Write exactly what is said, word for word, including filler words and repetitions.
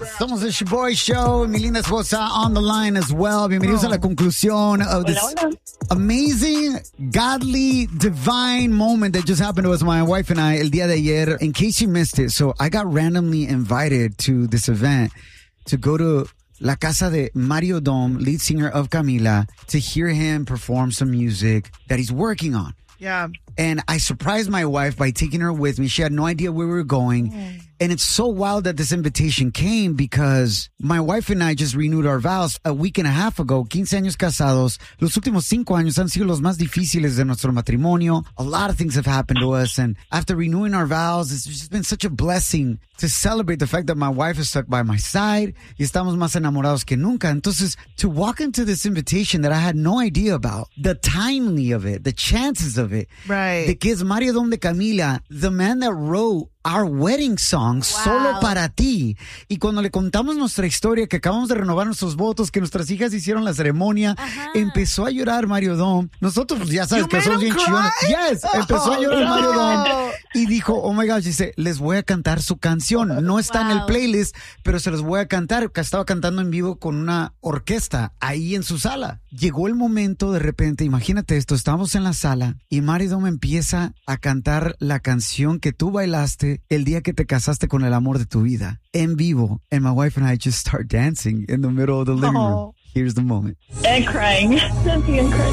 Somos the Shoboy Show. Mi linda esposa on the line as well. Bienvenidos oh. a la conclusión of this hola, hola. amazing, godly, divine moment that just happened to us, my wife and I, el día de ayer. In case you missed it, so I got randomly invited to this event to go to La Casa de Mario Dom, lead singer of Camila, to hear him perform some music that he's working on. Yeah. And I surprised my wife by taking her with me. She had no idea where we were going. Mm. And it's so wild that this invitation came because my wife and I just renewed our vows a week and a half ago, quince años casados. Los últimos cinco años han sido los más difíciles de nuestro matrimonio. A lot of things have happened to us. And after renewing our vows, it's just been such a blessing to celebrate the fact that my wife is stuck by my side. Y estamos más enamorados que nunca. Entonces, to walk into this invitation that I had no idea about, the timely of it, the chances of it. Right. De que es Mario Dom de Camila, the man that wrote our wedding song, wow. Solo para ti. Y cuando le contamos nuestra historia, que acabamos de renovar nuestros votos, que nuestras hijas hicieron la ceremonia, Ajá. empezó a llorar Mario Dom. Nosotros, pues ya sabes you que somos bien chillones. Yes, empezó oh, a llorar no. Mario Dom. Y dijo, oh my gosh, dice, les voy a cantar su canción. No está wow. en el playlist, pero se los voy a cantar. Que estaba cantando en vivo con una orquesta ahí en su sala. Llegó el momento, de repente, imagínate esto, estábamos en la sala y Mario Dom empieza a cantar la canción que tú bailaste el día que te casaste con el amor de tu vida, en vivo. And my wife and I just start dancing in the middle of the living room. Here's the moment. And crying. And crying.